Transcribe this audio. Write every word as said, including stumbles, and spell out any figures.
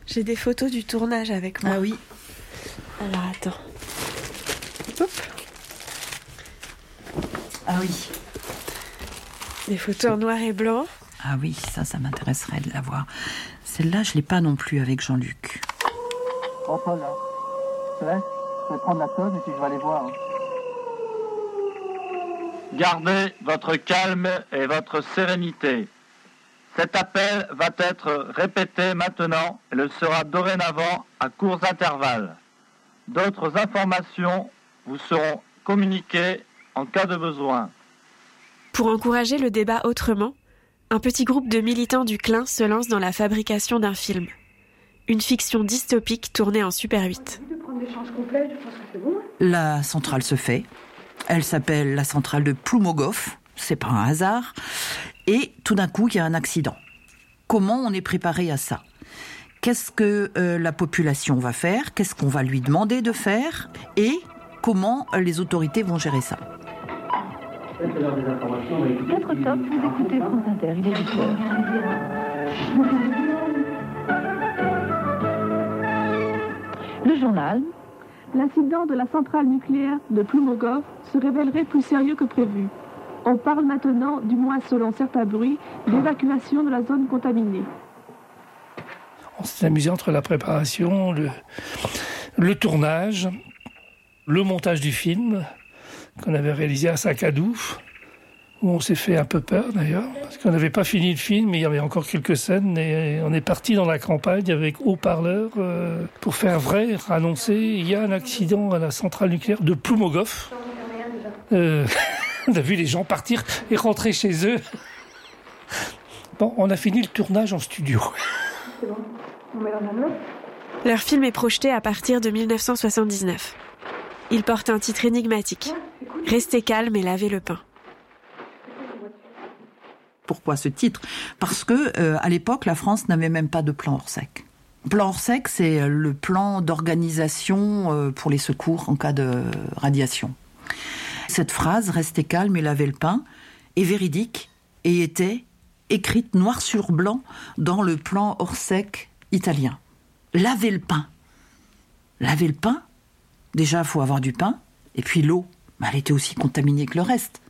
J'ai des photos du tournage avec moi. Ah oui. Alors attends. Hop. Ah oui. Des photos en noir et blanc. Ah oui, ça, ça m'intéresserait de la voir. Celle-là, je l'ai pas non plus avec Jean-Luc. Oh, Paul, là. Tu sais, je vais prendre la tonne et puis je vais aller voir. Gardez votre calme et votre sérénité. Cet appel va être répété maintenant et le sera dorénavant à courts intervalles. D'autres informations vous seront communiquées en cas de besoin. Pour encourager le débat autrement, un petit groupe de militants du Klein se lance dans la fabrication d'un film. Une fiction dystopique tournée en Super huit. La centrale se fait. Elle s'appelle la centrale de Ploumogov. C'est pas un hasard. Et tout d'un coup, il y a un accident. Comment on est préparé à ça ? Qu'est-ce que euh, la population va faire ? Qu'est-ce qu'on va lui demander de faire ? Et comment euh, les autorités vont gérer ça ? quatre top, vous écoutez France Inter, il est huit heures. Le journal. L'incident de la centrale nucléaire de Ploumogov se révélerait plus sérieux que prévu. On parle maintenant, du moins selon certains bruits, d'évacuation de la zone contaminée. On s'est amusé entre la préparation, le, le tournage, le montage du film qu'on avait réalisé à Sakadou, où on s'est fait un peu peur d'ailleurs, parce qu'on n'avait pas fini le film, mais il y avait encore quelques scènes, et on est parti dans la campagne avec haut-parleur euh, pour faire vrai, annoncer il y a un accident à la centrale nucléaire de Ploumogov. Euh, on a vu les gens partir et rentrer chez eux. Bon, on a fini le tournage en studio. C'est bon, on met la main. Leur film est projeté à partir de dix-neuf cent soixante-dix-neuf. Il porte un titre énigmatique. Restez calme et lavez le pain. Pourquoi ce titre ? Parce que euh, à l'époque, la France n'avait même pas de plan Orsec. Plan Orsec, c'est le plan d'organisation euh, pour les secours en cas de radiation. Cette phrase, restez calme et lavez le pain, est véridique et était écrite noir sur blanc dans le plan Orsec italien. Lavez le pain. Laver le pain, déjà, il faut avoir du pain, et puis l'eau, elle était aussi contaminée que le reste.